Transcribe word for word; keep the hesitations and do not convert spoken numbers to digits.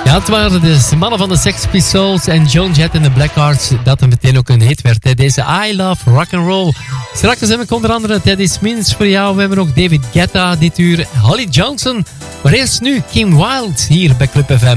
Ja, het waren de mannen van de Sex Pistols en Joan Jett en de Blackhearts dat er meteen ook een hit werd. Hè. Deze I Love Rock'n'Roll. Straks heb ik onder andere Teddy Smins voor jou. We hebben ook David Guetta dit uur. Holly Johnson. Maar eerst nu Kim Wilde hier bij Club F M.